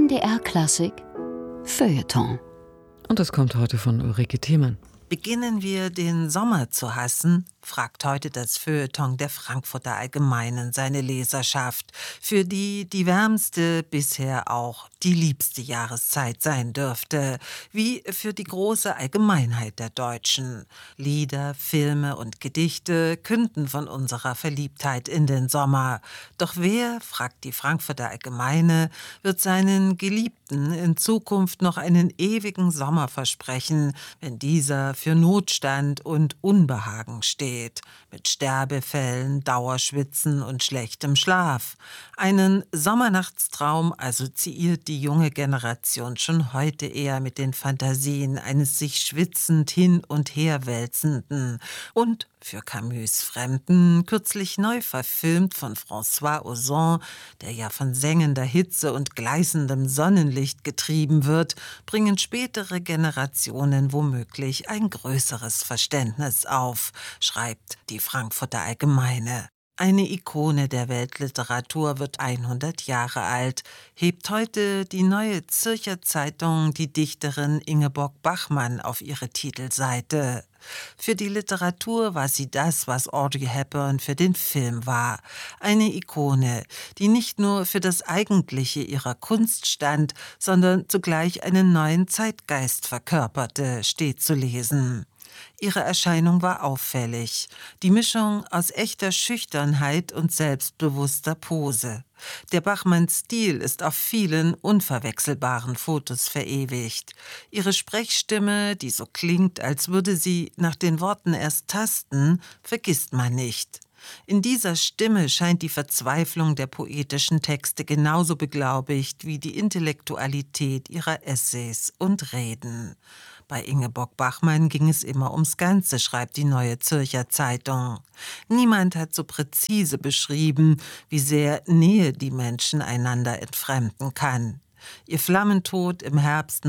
MDR Klassik Feuilleton. Und das kommt heute von Ulrike Thiemann. Beginnen wir den Sommer zu hassen? Fragt heute das Feuilleton der Frankfurter Allgemeinen seine Leserschaft, für die die wärmste bisher auch die liebste Jahreszeit sein dürfte, wie für die große Allgemeinheit der Deutschen. Lieder, Filme und Gedichte künden von unserer Verliebtheit in den Sommer. Doch wer, fragt die Frankfurter Allgemeine, wird seinen Geliebten in Zukunft noch einen ewigen Sommer versprechen, wenn dieser für Notstand und Unbehagen steht, mit Sterbefällen, Dauerschwitzen und schlechtem Schlaf. Einen Sommernachtstraum assoziiert die junge Generation schon heute eher mit den Fantasien eines sich schwitzend hin und her wälzenden und für Camus Fremden, kürzlich neu verfilmt von François Ozon, der ja von sengender Hitze und gleißendem Sonnenlicht getrieben wird, bringen spätere Generationen womöglich ein größeres Verständnis auf, schreibt die Frankfurter Allgemeine. Eine Ikone der Weltliteratur wird 100 Jahre alt, hebt heute die Neue Zürcher Zeitung die Dichterin Ingeborg Bachmann auf ihre Titelseite. Für die Literatur war sie das, was Audrey Hepburn für den Film war. Eine Ikone, die nicht nur für das Eigentliche ihrer Kunst stand, sondern zugleich einen neuen Zeitgeist verkörperte, steht zu lesen. Ihre Erscheinung war auffällig. Die Mischung aus echter Schüchternheit und selbstbewusster Pose. Der Bachmann-Stil ist auf vielen unverwechselbaren Fotos verewigt. Ihre Sprechstimme, die so klingt, als würde sie nach den Worten erst tasten, vergisst man nicht. In dieser Stimme scheint die Verzweiflung der poetischen Texte genauso beglaubigt wie die Intellektualität ihrer Essays und Reden. Bei Ingeborg Bachmann ging es immer ums Ganze, schreibt die Neue Zürcher Zeitung. Niemand hat so präzise beschrieben, wie sehr Nähe die Menschen einander entfremden kann. Ihr Flammentod im Herbst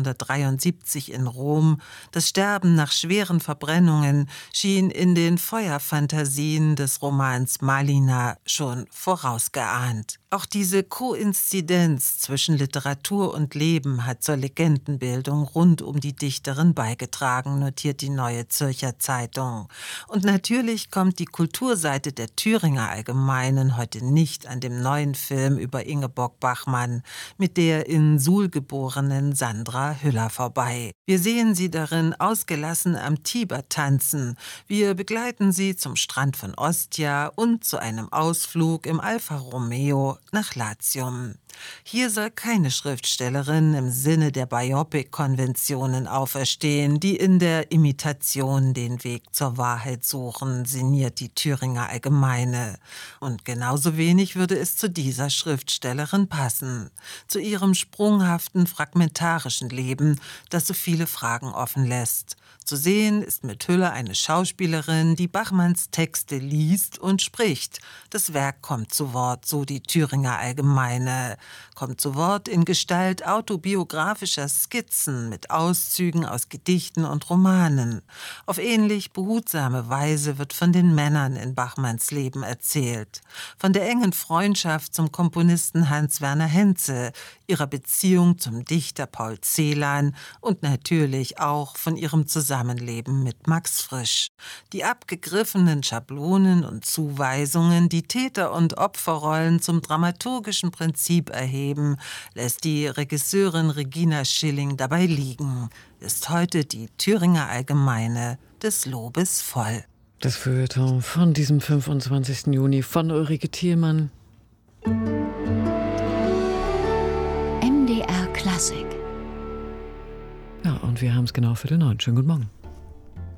1973 in Rom, das Sterben nach schweren Verbrennungen, schien in den Feuerfantasien des Romans Malina schon vorausgeahnt. Auch diese Koinzidenz zwischen Literatur und Leben hat zur Legendenbildung rund um die Dichterin beigetragen, notiert die Neue Zürcher Zeitung. Und natürlich kommt die Kulturseite der Thüringer Allgemeinen heute nicht an dem neuen Film über Ingeborg Bachmann mit der in Suhl geborenen Sandra Hüller vorbei. Wir sehen sie darin ausgelassen am Tiber tanzen. Wir begleiten sie zum Strand von Ostia und zu einem Ausflug im Alfa Romeo nach Latium. Hier soll keine Schriftstellerin im Sinne der Biopic-Konventionen auferstehen, die in der Imitation den Weg zur Wahrheit suchen, sinniert die Thüringer Allgemeine. Und genauso wenig würde es zu dieser Schriftstellerin passen, zu ihrem sprunghaften, fragmentarischen Leben, das so viele Fragen offen lässt. Zu sehen ist mit Hüller eine Schauspielerin, die Bachmanns Texte liest und spricht. Das Werk kommt zu Wort, so die Thüringer Allgemeine. Kommt zu Wort in Gestalt autobiografischer Skizzen mit Auszügen aus Gedichten und Romanen. Auf ähnlich behutsame Weise wird von den Männern in Bachmanns Leben erzählt. Von der engen Freundschaft zum Komponisten Hans-Werner Henze, ihrer Beziehung zum Dichter Paul Celan und natürlich auch von ihrem Zusammenleben mit Max Frisch. Die abgegriffenen Schablonen und Zuweisungen, die Täter- und Opferrollen zum dramaturgischen Prinzip erheben, lässt die Regisseurin Regina Schilling dabei liegen. Ist heute die Thüringer Allgemeine des Lobes voll. Das Feuilleton von diesem 25. Juni von Ulrike Thiemann. MDR Klassik. Ja, und wir haben es genau 8:45. Schönen guten Morgen.